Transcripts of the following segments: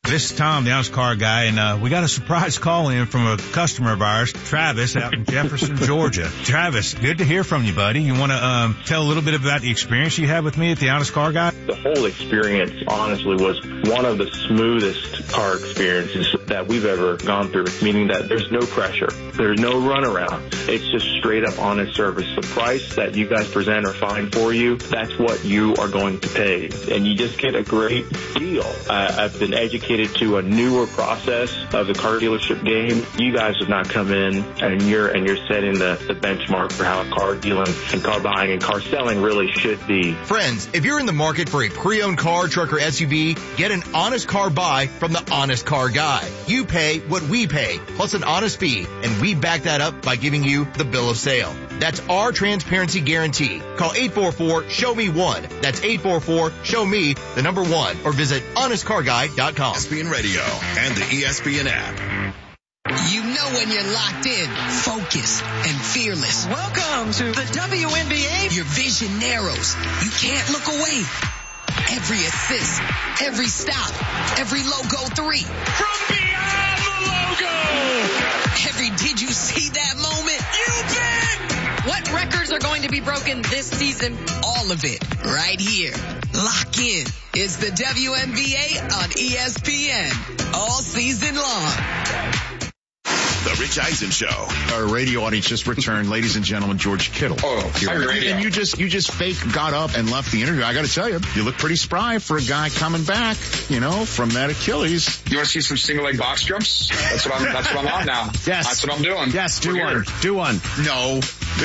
This is Tom, the Honest Car Guy, and we got a surprise call in from a customer of ours, Travis, out in Jefferson, Georgia. Travis, good to hear from you, buddy. You want to tell a little bit about the experience you had with me at the Honest Car Guy? The whole experience, honestly, was one of the smoothest car experiences that we've ever gone through, meaning that there's no pressure. There's no runaround. It's just straight up honest service. The price that you guys present or find for you, that's what you are going to pay. And you just get a great deal. I've been educated to a newer process of the car dealership game. You guys have not come in and you're setting the benchmark for how car dealing and car buying and car selling really should be. Friends, if you're in the market for a pre-owned car, truck, or SUV, get an honest car buy from the Honest Car Guy. You pay what we pay, plus an honest fee, and we back that up by giving you the bill of sale. That's our transparency guarantee. Call 844-SHOW-ME-1. That's 844-SHOW-ME, the number 1, or visit honestcarguy.com. ESPN Radio and the ESPN app. You know when you're locked in, focused, and fearless. Welcome to the WNBA. Your vision narrows. You can't look away. Every assist, every stop, every logo 3. From beyond the logo. Every did you see that moment? You bet. What records are going to be broken this season? All of it right here. Lock in. It's the WNBA on ESPN all season long. The Rich Eisen Show. Our radio audience just returned, ladies and gentlemen, George Kittle. And you just fake got up and left the interview. I got to tell you, you look pretty spry for a guy coming back, from that Achilles. You want to see some single leg box jumps? That's what I'm on now. Yes. That's what I'm doing. Yes, do one. Do one. No.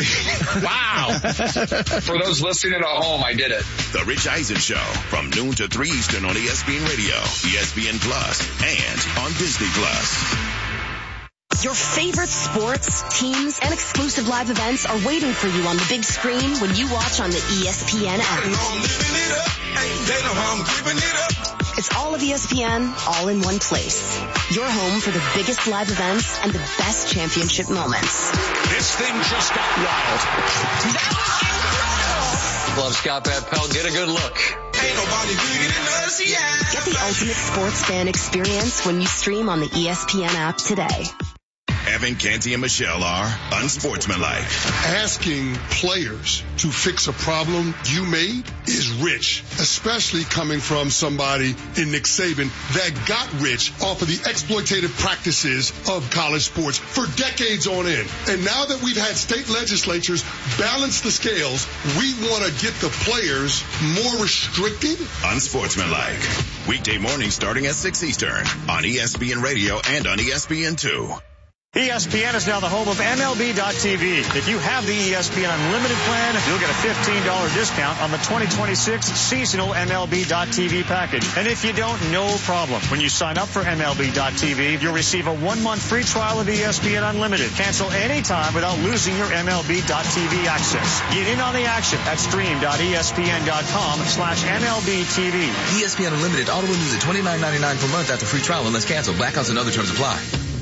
Wow. For those listening at home, I did it. The Rich Eisen Show from noon to 3 Eastern on ESPN Radio, ESPN Plus, and on Disney Plus. Your favorite sports, teams, and exclusive live events are waiting for you on the big screen when you watch on the ESPN app. It's all of ESPN, all in one place. Your home for the biggest live events and the best championship moments. This thing just got wild. That was incredible. Love Scott Van Pelt. Get a good look. Ain't nobody bigger than us, yeah. Get the ultimate sports fan experience when you stream on the ESPN app today. Evan Canty and Michelle are unsportsmanlike. Asking players to fix a problem you made is rich, especially coming from somebody in Nick Saban that got rich off of the exploitative practices of college sports for decades on end. And now that we've had state legislatures balance the scales, we want to get the players more restricted. Unsportsmanlike. Weekday mornings starting at 6 Eastern on ESPN Radio and on ESPN2. ESPN is now the home of MLB.TV. If you have the ESPN Unlimited plan, you'll get a $15 discount on the 2026 seasonal MLB.TV package. And if you don't, no problem. When you sign up for MLB.TV, you'll receive a 1-month free trial of ESPN Unlimited. Cancel anytime without losing your MLB.TV access. Get in on the action at stream.espn.com/MLBTV. ESPN Unlimited auto renews at $29.99 per month after free trial unless canceled. Blackouts and other terms apply.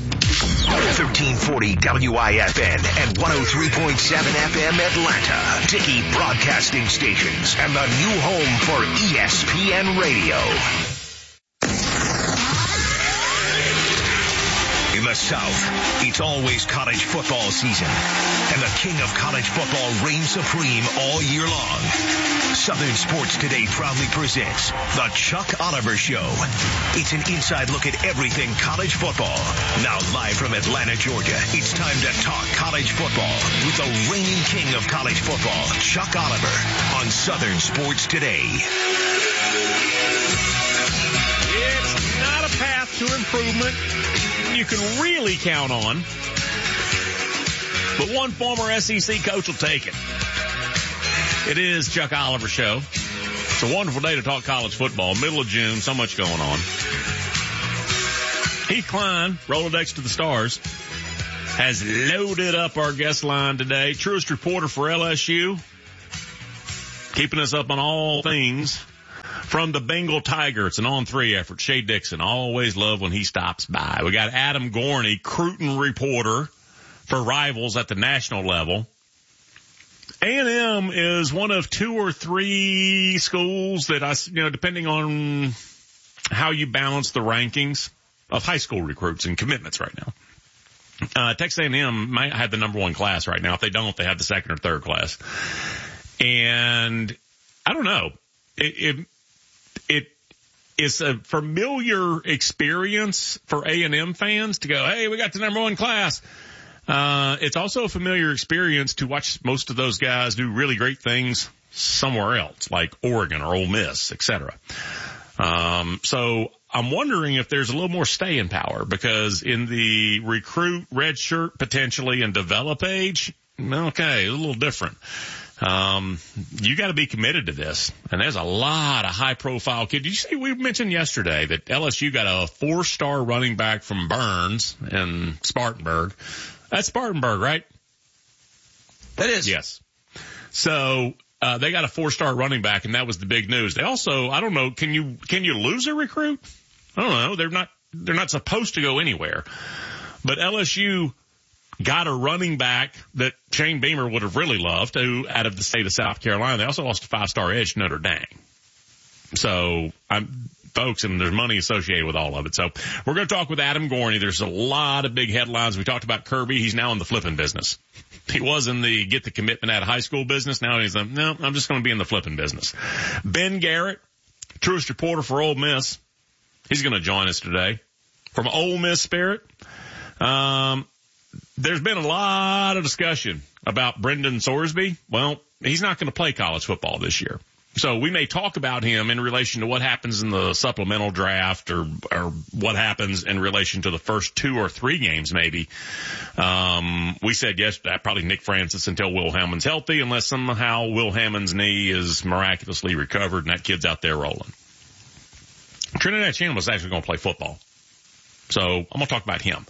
1340 WIFN and 103.7 FM Atlanta. Dickey Broadcasting Stations and the new home for ESPN Radio. In the South, it's always college football season, and the king of college football reigns supreme all year long. Southern Sports Today proudly presents The Chuck Oliver Show. It's an inside look at everything college football. Now live from Atlanta, Georgia, it's time to talk college football with the reigning king of college football, Chuck Oliver, on Southern Sports Today. It's not a path to improvement you can really count on, but one former SEC coach will take it. It is Chuck Oliver Show. It's a wonderful day to talk college football. Middle of June, so much going on. Heath Klein, Rolodex to the Stars, has loaded up our guest line today. Truest reporter for LSU, keeping us up on all things from the Bengal Tiger. It's an on-3 effort. Shea Dixon, always love when he stops by. We got Adam Gorney, Cruton reporter for Rivals at the national level. A&M is one of 2 or 3 schools that depending on how you balance the rankings of high school recruits and commitments right now. Texas A&M might have the number one class right now. If they don't, they have the second or third class. And I don't know. It's a familiar experience for A&M fans to go, hey, we got the number one class. It's also a familiar experience to watch most of those guys do really great things somewhere else, like Oregon or Ole Miss, etc. So I'm wondering if there's a little more staying power, because in the recruit, redshirt potentially and develop age, okay, a little different. You got to be committed to this. And there's a lot of high profile kids. Did you see, we mentioned yesterday that LSU got a 4-star running back from Burns and Spartanburg. That's Spartanburg, right? That is. Yes. So, they got a 4-star running back, and that was the big news. They also, I don't know, can you lose a recruit? I don't know. They're not supposed to go anywhere. But LSU got a running back that Shane Beamer would have really loved, who out of the state of South Carolina. They also lost a 5-star edge to Notre Dame. So, folks, and there's money associated with all of it. So we're going to talk with Adam Gorney. There's a lot of big headlines. We talked about Kirby. He's now in the flipping business. He was in the get the commitment out of high school business. Now he's like, no, I'm just going to be in the flipping business. Ben Garrett, Truist reporter for Ole Miss. He's going to join us today from Ole Miss Spirit. There's been a lot of discussion about Brendan Sorsby. Well, he's not going to play college football this year. So we may talk about him in relation to what happens in the supplemental draft or what happens in relation to the first 2 or 3 games maybe. We said yesterday probably Nick Francis until Will Hammond's healthy, unless somehow Will Hammond's knee is miraculously recovered and that kid's out there rolling. Trinidad Chan was actually going to play football. So I'm going to talk about him.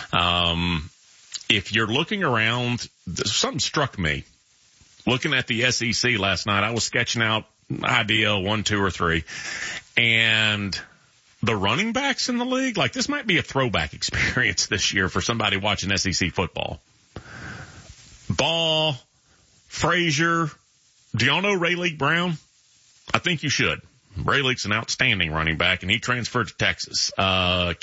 If you're looking around, something struck me. Looking at the SEC last night, I was sketching out idea 1, 2, or 3, and the running backs in the league, like this might be a throwback experience this year for somebody watching SEC football. Ball, Frazier, do y'all know Ray Leak Brown? I think you should. Ray Leak's an outstanding running back, and he transferred to Texas. Ahmad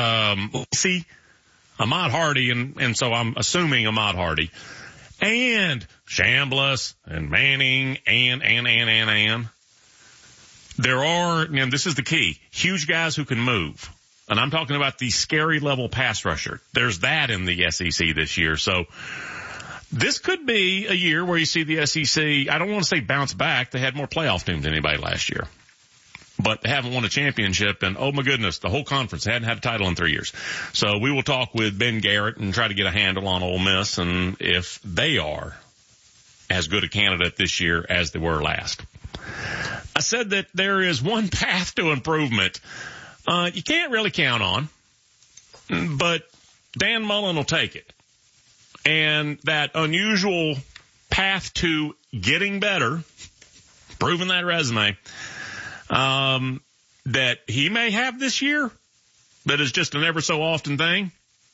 Hardy, and so I'm assuming Ahmad Hardy. And Chambliss and Manning and. There are, and this is the key, huge guys who can move. And I'm talking about the scary level pass rusher. There's that in the SEC this year. So this could be a year where you see the SEC, I don't want to say bounce back. They had more playoff teams than anybody last year. But they haven't won a championship, and oh my goodness, the whole conference hadn't had a title in 3 years. So we will talk with Ben Garrett and try to get a handle on Ole Miss and if they are as good a candidate this year as they were last. I said that there is one path to improvement you can't really count on, but Dan Mullen will take it. And that unusual path to getting better, proving that resume, that he may have this year, that is just an ever so often thing.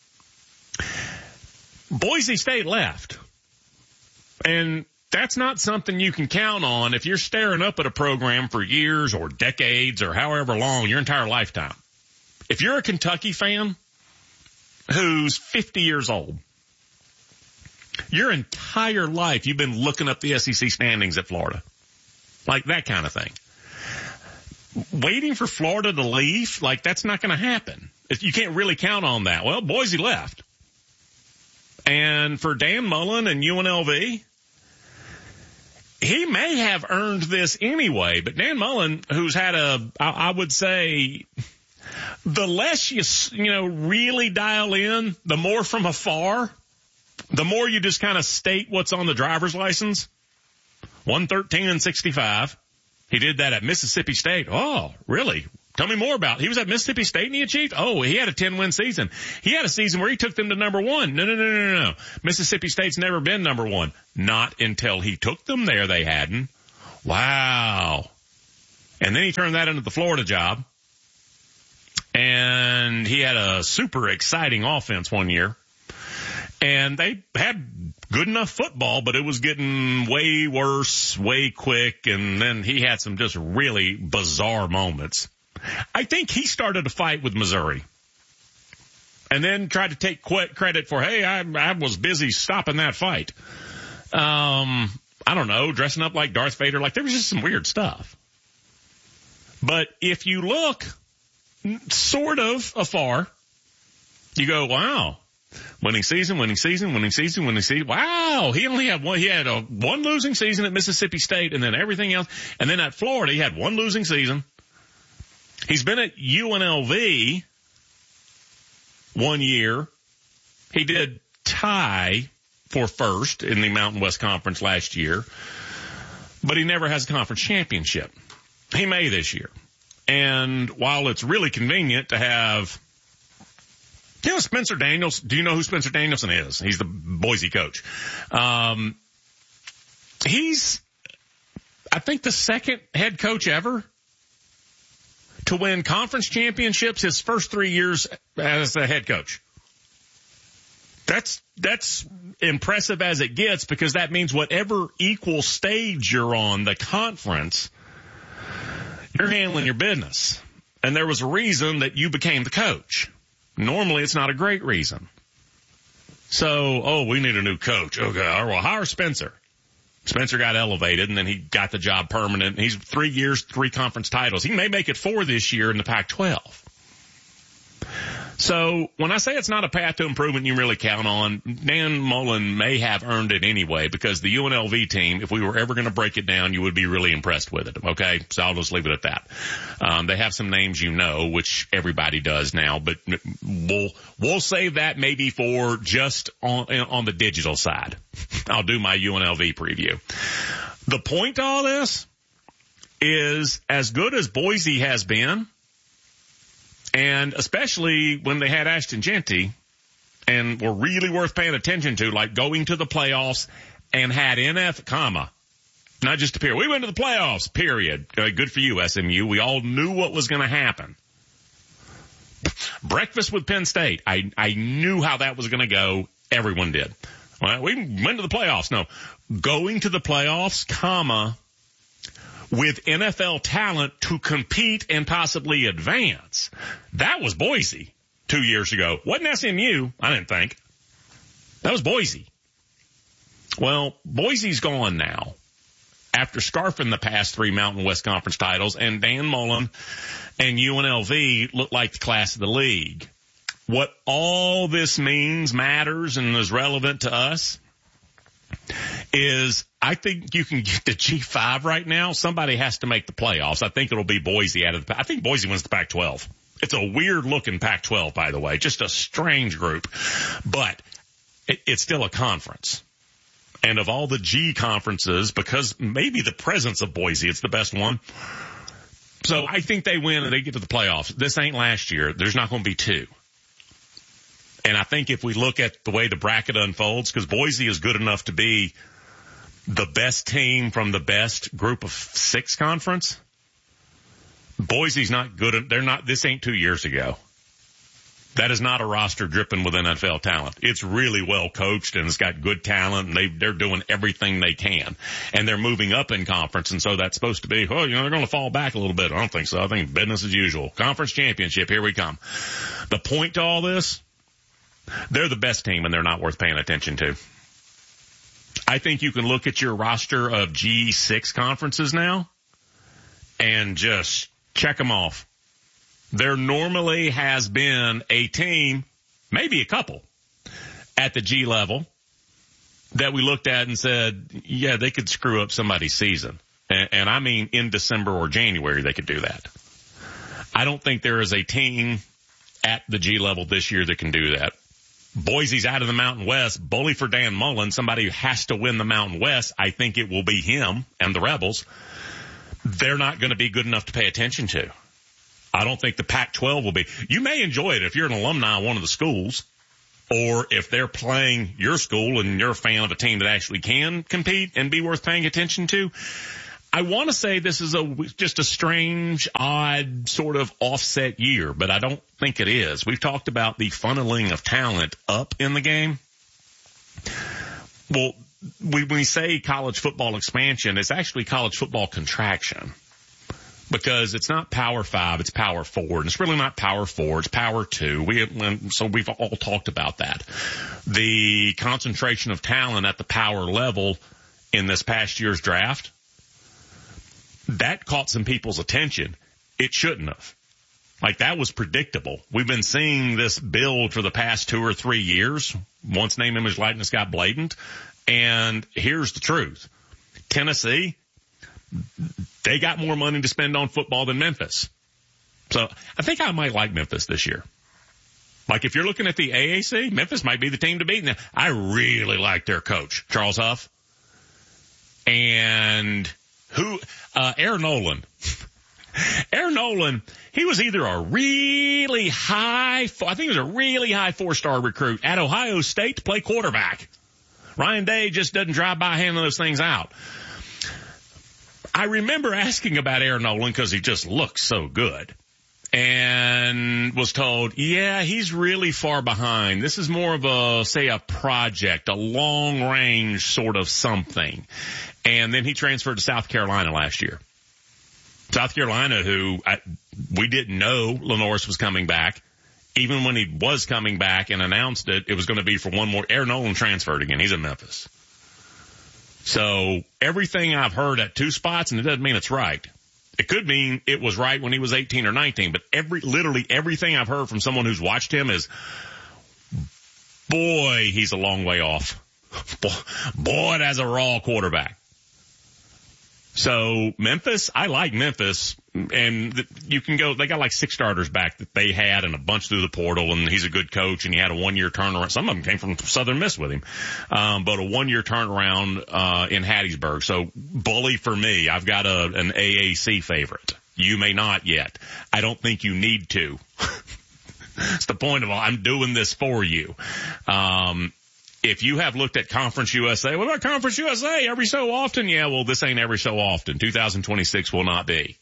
Boise State left. And that's not something you can count on if you're staring up at a program for years or decades or however long, your entire lifetime. If you're a Kentucky fan who's 50 years old, your entire life you've been looking up the SEC standings at Florida. Like that kind of thing. Waiting for Florida to leave, like that's not going to happen. You can't really count on that. Well, Boise left. And for Dan Mullen and UNLV, he may have earned this anyway, but Dan Mullen, who's had I would say, the less you really dial in, the more from afar, the more you just kind of state what's on the driver's license. 113-65. He did that at Mississippi State. Oh, really? Tell me more about it. He was at Mississippi State and he achieved. Oh, he had a 10-win season. He had a season where he took them to number 1. No. Mississippi State's never been number 1. Not until he took them there, they hadn't. Wow. And then he turned that into the Florida job. And he had a super exciting offense one year. And they had good enough football, but it was getting way worse, way quick. And then he had some just really bizarre moments. I think he started a fight with Missouri and then tried to take credit for, hey, I was busy stopping that fight. I don't know, dressing up like Darth Vader. Like, there was just some weird stuff. But if you look sort of afar, you go, wow, winning season. Wow, he only had one. He had one losing season at Mississippi State, and then everything else. And then at Florida, he had one losing season. He's been at UNLV 1 year. He did tie for first in the Mountain West Conference last year, but he never has a conference championship. He may this year. And while it's really convenient to have, Spencer Daniels, do you know who Spencer Danielson is? He's the Boise coach. He's, I think, the second head coach ever to win conference championships his first 3 years as a head coach. That's impressive as it gets, because that means whatever equal stage you're on, the conference, you're handling your business. And there was a reason that you became the coach. Normally, it's not a great reason. So, we need a new coach. Okay, well, hire Spencer. Spencer got elevated, and then he got the job permanent. He's 3 years, 3 conference titles. He may make it 4 this year in the Pac-12. So when I say it's not a path to improvement you really count on, Dan Mullen may have earned it anyway, because the UNLV team, if we were ever going to break it down, you would be really impressed with it. Okay, so I'll just leave it at that. They have some names which everybody does now, but we'll save that maybe for just on the digital side. I'll do my UNLV preview. The point to all this is, as good as Boise has been, and especially when they had Ashton Jeanty and were really worth paying attention to, like going to the playoffs and had not just appear. We went to the playoffs, period. Good for you, SMU. We all knew what was going to happen. Breakfast with Penn State. I knew how that was going to go. Everyone did. Well, we went to the playoffs. No, going to the playoffs, with NFL talent to compete and possibly advance. That was Boise 2 years ago. Wasn't SMU, I didn't think. That was Boise. Well, Boise's gone now after scarfing the past 3 Mountain West Conference titles, and Dan Mullen and UNLV look like the class of the league. What all this matters and is relevant to us is, I think you can get to G5 right now. Somebody has to make the playoffs. I think it'll be Boise I think Boise wins the Pac-12. It's a weird looking Pac-12, by the way, just a strange group, but it's still a conference. And of all the G conferences, because maybe the presence of Boise, it's the best one. So I think they win and they get to the playoffs. This ain't last year. There's not going to be 2. And I think if we look at the way the bracket unfolds, because Boise is good enough to be the best team from the best group of 6 conference, Boise's not good. This ain't 2 years ago. That is not a roster dripping with NFL talent. It's really well coached, and it's got good talent, and they're doing everything they can. And they're moving up in conference, and so that's supposed to be, they're going to fall back a little bit. I don't think so. I think business as usual. Conference championship, here we come. The point to all this, they're the best team, and they're not worth paying attention to. I think you can look at your roster of G6 conferences now and just check them off. There normally has been a team, maybe a couple, at the G level that we looked at and said, yeah, they could screw up somebody's season. And I mean in December or January they could do that. I don't think there is a team at the G level this year that can do that. Boise's out of the Mountain West. Bully for Dan Mullen, somebody who has to win the Mountain West. I think it will be him and the Rebels. They're not going to be good enough to pay attention to. I don't think the Pac-12 will be. You may enjoy it if you're an alumni of one of the schools, or if they're playing your school and you're a fan of a team that actually can compete and be worth paying attention to. I want to say this is just a strange, odd, sort of offset year, but I don't think it is. We've talked about the funneling of talent up in the game. Well, when we say college football expansion, it's actually college football contraction. because it's not Power 5, it's Power 4, and it's really not Power 4, it's Power 2. So we've all talked about that. The concentration of talent at the power level in this past year's draft, that caught some people's attention. It shouldn't have. Like, that was predictable. We've been seeing this build for the past 2 or 3 years, once name, image, likeness got blatant. And here's the truth. Tennessee, they got more money to spend on football than Memphis. So I think I might like Memphis this year. Like, if you're looking at the AAC, Memphis might be the team to beat. Now, I really like their coach, Charles Huff. And Aaron Nolan. Aaron Nolan, he was either a really high 4-star recruit at Ohio State to play quarterback. Ryan Day just doesn't drive by handing those things out. I remember asking about Aaron Nolan because he just looks so good, and was told, yeah, he's really far behind. This is more of a project, a long-range sort of something. And then he transferred to South Carolina last year. South Carolina, we didn't know Lenoris was coming back. Even when he was coming back and announced it was going to be for one more. Aaron Nolan transferred again. He's in Memphis. So everything I've heard at 2 spots, and it doesn't mean it's right. It could mean it was right when he was 18 or 19, but literally everything I've heard from someone who's watched him is, boy, he's a long way off. Boy, that's a raw quarterback. So Memphis, I like Memphis, and you can go, they got like 6 starters back that they had and a bunch through the portal, and he's a good coach, and he had a 1-year turnaround. Some of them came from Southern Miss with him. But a 1-year turnaround, in Hattiesburg. So bully for me. I've got an AAC favorite. You may not yet. I don't think you need to. It's the point of I'm doing this for you. If you have looked at Conference USA, what about Conference USA every so often? Yeah, well, this ain't every so often. 2026 will not be.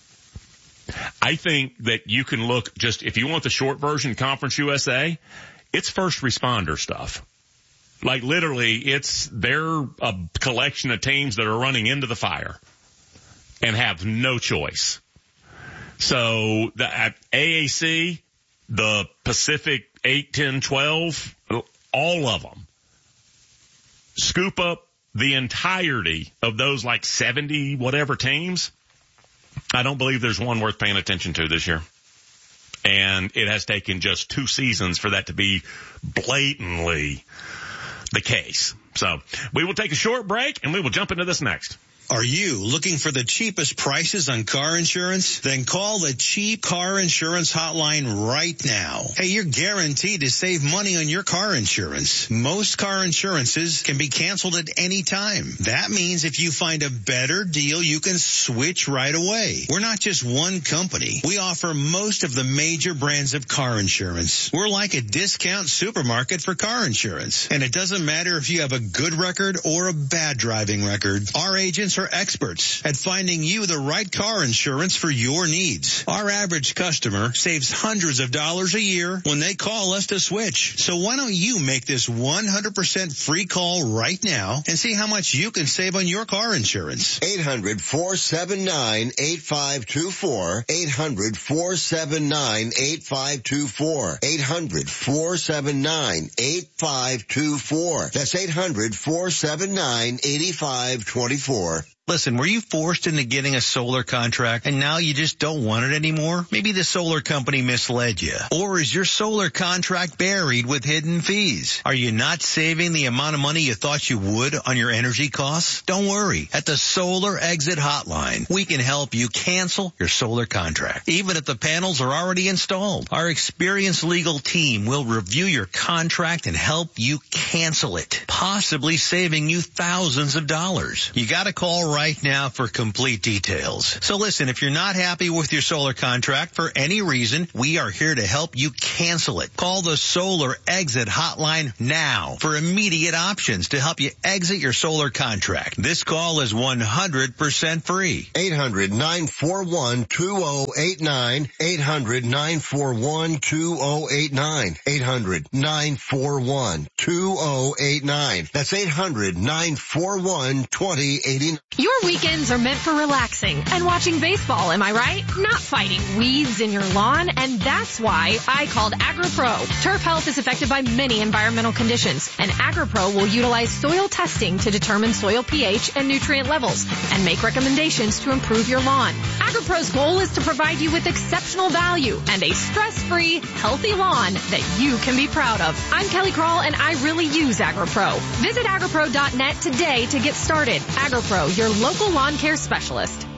I think that you can look just, if you want the short version, Conference USA, it's first responder stuff. Like literally, they're a collection of teams that are running into the fire and have no choice. So at AAC, the Pacific 8, 10, 12, all of them, scoop up the entirety of those like 70 whatever teams. I don't believe there's one worth paying attention to this year. And it has taken just 2 seasons for that to be blatantly the case. So we will take a short break and we will jump into this next. Are you looking for the cheapest prices on car insurance? Then call the Cheap Car Insurance Hotline right now. Hey, you're guaranteed to save money on your car insurance. Most car insurances can be canceled at any time. That means if you find a better deal, you can switch right away. We're not just one company. We offer most of the major brands of car insurance. We're like a discount supermarket for car insurance. And it doesn't matter if you have a good record or a bad driving record. Our agents are experts at finding you the right car insurance for your needs. Our average customer saves hundreds of dollars a year when they call us to switch. So why don't you make this 100% free call right now and see how much you can save on your car insurance? 800-479-8524. 800-479-8524. 800-479-8524. That's 800-479-8524. Listen, were you forced into getting a solar contract and now you just don't want it anymore? Maybe the solar company misled you. Or is your solar contract buried with hidden fees? Are you not saving the amount of money you thought you would on your energy costs? Don't worry. At the Solar Exit Hotline, we can help you cancel your solar contract, even if the panels are already installed. Our experienced legal team will review your contract and help you cancel it, possibly saving you thousands of dollars. You gotta call right now for complete details. So listen, if you're not happy with your solar contract for any reason, we are here to help you cancel it. Call the Solar Exit Hotline now for immediate options to help you exit your solar contract. This call is 100% free. 800-941-2089. 800-941-2089. 800-941-2089. That's 800-941-2089. Your weekends are meant for relaxing and watching baseball, am I right? Not fighting weeds in your lawn, and that's why I called AgriPro. Turf health is affected by many environmental conditions, and AgriPro will utilize soil testing to determine soil pH and nutrient levels and make recommendations to improve your lawn. AgriPro's goal is to provide you with exceptional value and a stress-free, healthy lawn that you can be proud of. I'm Kelly Krall, and I really use AgriPro. Visit agripro.net today to get started. AgriPro, your local lawn care specialist.